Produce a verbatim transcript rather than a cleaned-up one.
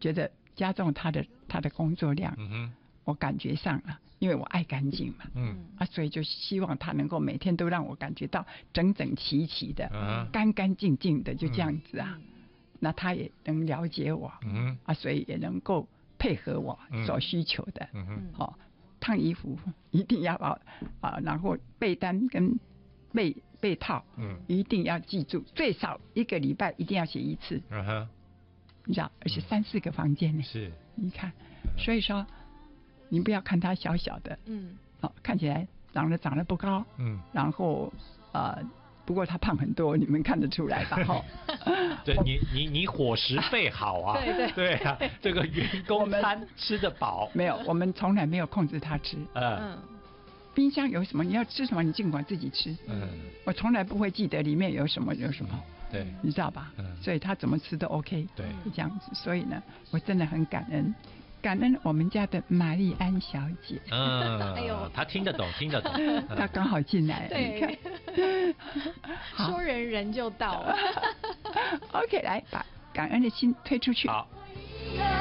觉得加重他的他的工作量。 嗯哼， 我感觉上了，因为我爱干净嘛， 嗯啊，所以就希望他能够每天都让我感觉到整整齐齐的、 嗯干干净净的，就这样子啊。 嗯那他也能了解我， 嗯啊，所以也能够配合我所需求的。 嗯哼， 好、哦，烫衣服一定要把啊，然后被单跟被被套， 嗯一定要记住，最少一个礼拜一定要写一次， 嗯哼， 你知道，而且三四个房间呢。 是， 你看，所以说你不要看他小小的， 嗯， 哦，看起来长得长得不高， 嗯， 然后呃，不过他胖很多，你们看得出来吧？哈、 对你你你伙食备好啊， 对对对啊，这个员工餐吃得饱， 没有，我们从来没有控制他吃。 嗯嗯冰箱有什么，你要吃什么，你尽管自己吃。 嗯， 我从来不会记得里面有什么有什么， 对， 你知道吧？ 嗯所以他怎么吃都 OK。 对是这样子。所以呢，我真的很感恩，感恩我们家的玛丽安小姐。 嗯， 哎呦他听得懂，听得懂， 她刚好进来，你看对。 好说人人就到了。 OK，来把感恩的心推出去。 好。